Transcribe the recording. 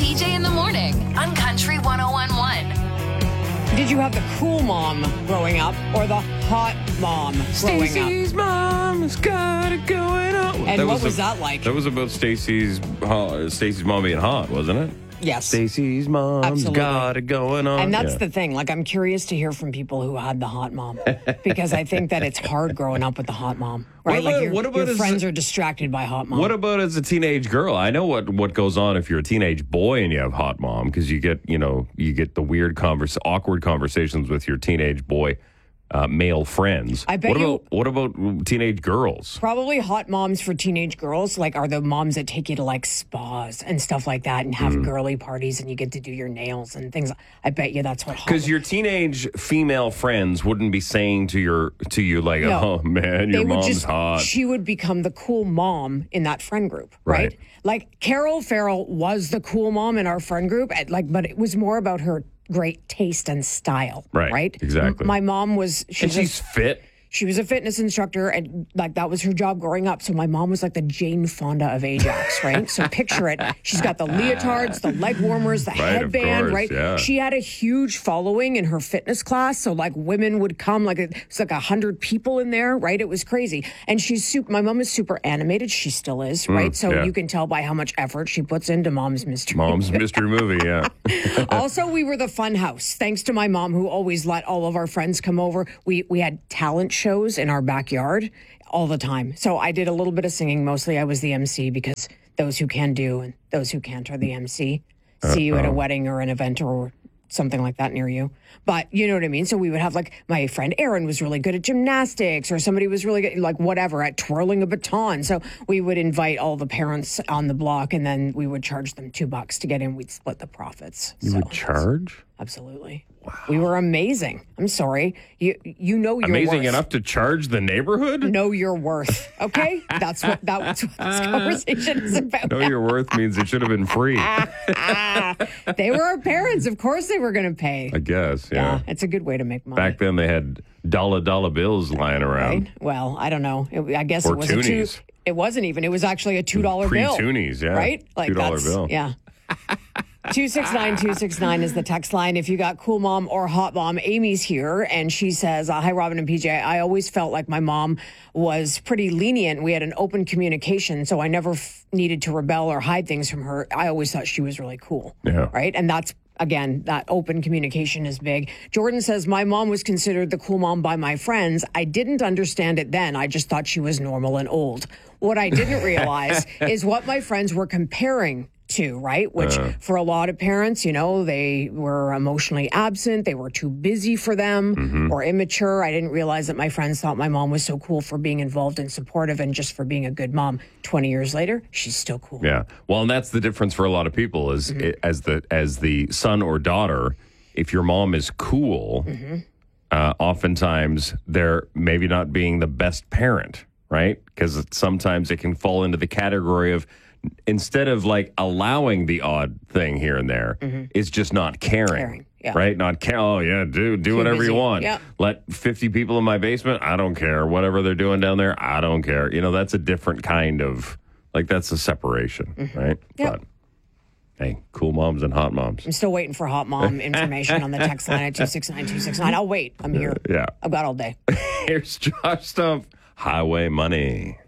BJ in the morning on Country 101.1. Did you have the cool mom growing up or the hot mom growing Stacey's mom's got it going on. up? And what was that like? That was about Stacey's mom being hot, wasn't it? Yes. Stacey's mom's Absolutely. got it going on. And that's the thing. Like, I'm curious to hear from people who had the hot mom because I think that it's hard growing up with the hot mom, right? What about your friends are distracted by hot mom. What about as a teenage girl? I know what goes on if you're a teenage boy and you have hot mom because you get the weird awkward conversations with your teenage boy male friends. I bet what about teenage girls? Probably hot moms for teenage girls, like, are the moms that take you to, like, spas and stuff like that and have girly parties and you get to do your nails and things. I bet you that's what hot. Because your teenage female friends wouldn't be saying to you like, No. oh, man, your mom's hot. She would become the cool mom in that friend group, right? Like, Carol Farrell was the cool mom in our friend group, but it was more about her great taste and style, right? Exactly. My mom was... She's fit. She was a fitness instructor, and like that was her job growing up. So my mom was like the Jane Fonda of Ajax, right? So picture it. She's got the leotards, the leg warmers, the headband, course, right? Yeah. She had a huge following in her fitness class. So like women would come, like it's like 100 people in there, right? It was crazy. And my mom is super animated. She still is, right? So you can tell by how much effort she puts into Mom's Mystery. Mom's Mystery Movie, yeah. Also, we were the fun house, thanks to my mom, who always let all of our friends come over. We had talent shows in our backyard all the time. So I did a little bit of singing. Mostly I was the MC because those who can do and those who can't are the MC. See you at a wedding or an event or something like that near you. But you know what I mean? So we would have, like, my friend Erin was really good at gymnastics, or somebody was really good, like, whatever, at twirling a baton. So we would invite all the parents on the block, and then we would charge them $2 to get in. We'd split the profits. You would charge? Absolutely. Wow. We were amazing. I'm sorry. You know your amazing worth. up to charge the neighborhood? Know your worth. Okay? That's what this conversation is about. Know your worth means it should have been free. They were our parents. Of course they were going to pay. I guess, yeah. It's a good way to make money. Back then they had dollar bills lying around. Right? Well, I don't know. I guess Or it was toonies. It wasn't even. It was actually a $2 bill. Pre-toonies, yeah. Right? Like $2 bill. Yeah. 269-269 is the text line. If you got cool mom or hot mom, Amy's here, and she says, hi, Robin and PJ. I always felt like my mom was pretty lenient. We had an open communication, so I never needed to rebel or hide things from her. I always thought she was really cool. Yeah. Right? And that's, again, that open communication is big. Jordan says, my mom was considered the cool mom by my friends. I didn't understand it then. I just thought she was normal and old. What I didn't realize is what my friends were comparing to, right? Which for a lot of parents, they were emotionally absent. They were too busy for them or immature. I didn't realize that my friends thought my mom was so cool for being involved and supportive and just for being a good mom. 20 years later, she's still cool. Yeah. Well, and that's the difference for a lot of people is as the son or daughter, if your mom is cool, oftentimes they're maybe not being the best parent, right? Because sometimes it can fall into the category of, instead of like allowing the odd thing here and there, it's just not caring. Yeah. Right? Not care. Oh, yeah, do whatever busy. you want. Yeah. Let 50 people in my basement, I don't care. Whatever they're doing down there, I don't care. That's a different kind of, like, that's a separation, right? Yep. But, hey, cool moms and hot moms. I'm still waiting for hot mom information on the text line at 269-269. I'll wait. I'm here. Yeah. I've got all day. Here's Josh Stumpf, Highway Money.